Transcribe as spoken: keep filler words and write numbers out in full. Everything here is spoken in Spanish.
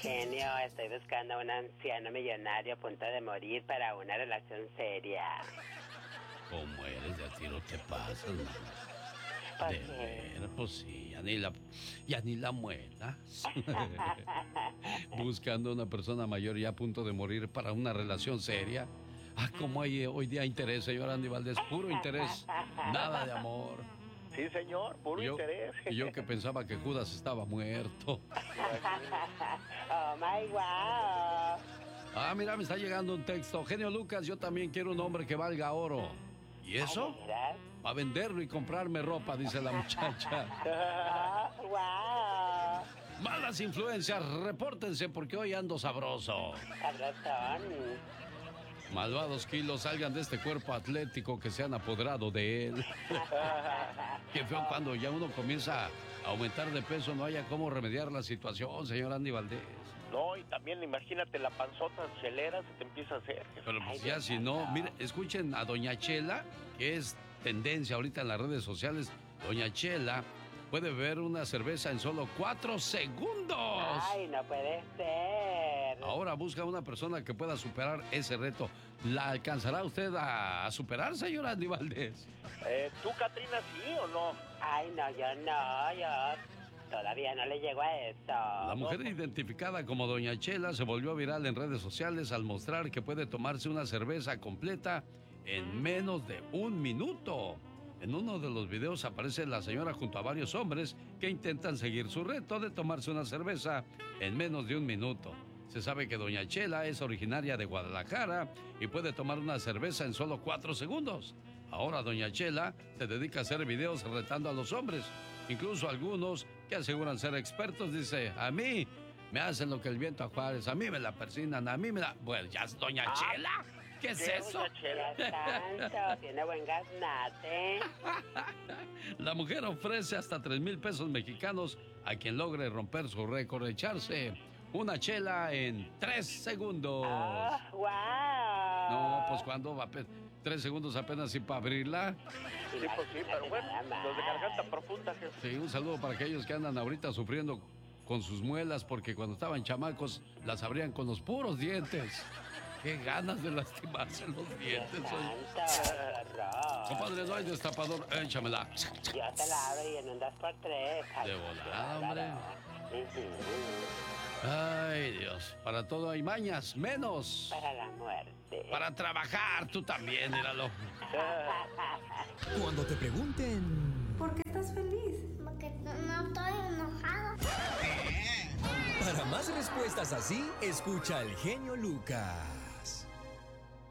genio, estoy buscando a un anciano millonario a punto de morir para una relación seria. ¿Cómo eres? De a tiro te pasas, mamá. ¿Por De qué? ver, pues sí, ya ni la, ya ni la muelas. Buscando una persona mayor ya a punto de morir para una relación seria. Ah, como hay hoy día interés, señor Andy Valdés, puro interés, nada de amor. Sí, señor, puro Y yo, interés. y yo que pensaba que Judas estaba muerto. Oh my wow. Ah, mira, me está llegando un texto. Genio Lucas, yo también quiero un hombre que valga oro. ¿Y eso? Para venderlo y comprarme ropa, dice la muchacha. Oh, wow. Malas influencias, repórtense porque hoy ando sabroso. Sabrosón. Malvados kilos, salgan de este cuerpo atlético que se han apoderado de él. Qué feo cuando ya uno comienza a aumentar de peso, no haya cómo remediar la situación, señor Andy Valdés. No, y también imagínate la panzota chelera se te empieza a hacer. Pero pues ya si no, mire, escuchen a Doña Chela, que es tendencia ahorita en las redes sociales. Doña Chela puede beber una cerveza en solo cuatro segundos. Ay, no puede ser. Ahora busca una persona que pueda superar ese reto. ¿La alcanzará usted a, a superar, señor Andy Valdés? Eh, ¿Tú, Catrina, sí o no? Ay, no, yo no, yo todavía no le llego a eso. La mujer identificada como Doña Chela se volvió viral en redes sociales al mostrar que puede tomarse una cerveza completa en menos de un minuto. En uno de los videos aparece la señora junto a varios hombres que intentan seguir su reto de tomarse una cerveza en menos de un minuto. Se sabe que Doña Chela es originaria de Guadalajara y puede tomar una cerveza en solo cuatro segundos. Ahora Doña Chela se dedica a hacer videos retando a los hombres. Incluso algunos que aseguran ser expertos, dice, a mí me hacen lo que el viento a Juárez, a mí me la persignan, a mí me la... Bueno, ya es Doña ah, Chela. ¿Qué es ¿qué eso? Doña Chela? Tanto, tiene buen gaznate. La mujer ofrece hasta tres mil pesos mexicanos a quien logre romper su récord de echarse una chela en tres segundos. Oh, wow. No, pues cuando va a pe- tres segundos apenas así para abrirla. Sí, pues sí, pero bueno, los de garganta profunda. Que... Sí, un saludo para aquellos que andan ahorita sufriendo con sus muelas porque cuando estaban chamacos las abrían con los puros dientes. Qué ganas de lastimarse los dientes. Compadre, no hay destapador, échamela. Yo te la abro y en un dos por tres. De volada, hombre. Ay, Dios, para todo hay mañas, menos para la muerte. Para trabajar, tú también, míralo. Cuando te pregunten... ¿Por qué estás feliz? Porque no, no estoy enojado. Para más respuestas así, escucha al genio Lucas.